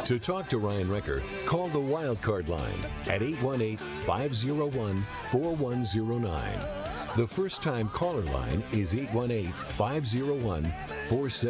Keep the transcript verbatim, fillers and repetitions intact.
To talk to Ryan Recker, call the Wildcard line at eight one eight, five oh one, four one oh nine. The first-time caller line is eight one eight, five oh one, four seven.